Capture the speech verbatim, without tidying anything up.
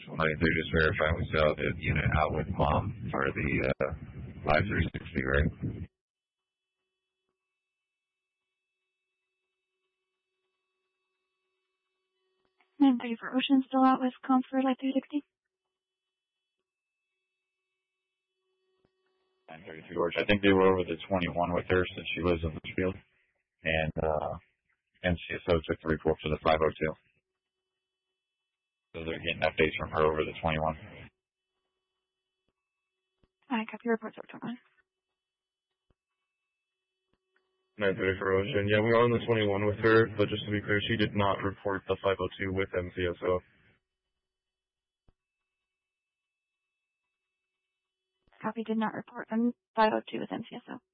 twenty, they're just verifying we still have the unit out with mom for the uh, five three sixty, right? nine thirty for Ocean, still out with comp for Light three sixty. nine thirty for George. I think they were over the twenty-one with her since she lives in Litchfield. And uh, M C S O took the report for the five oh two. So they're getting updates from her over the twenty-one. I copy reports over twenty-one. nine thirty for Ocean. Yeah, we are on the twenty-one with her, but just to be clear, she did not report the five oh two with M C S O. Copy did not report on five oh two with M C S O.